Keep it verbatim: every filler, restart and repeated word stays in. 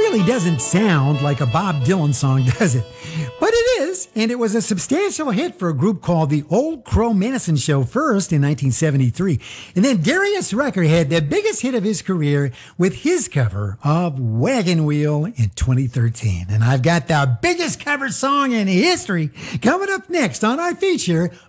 really doesn't sound like a Bob Dylan song, does it? But it is, and it was a substantial hit for a group called the Old Crow Medicine Show first in nineteen seventy-three. And then Darius Rucker had the biggest hit of his career with his cover of Wagon Wheel in twenty thirteen. And I've got the biggest cover song in history coming up next on our feature,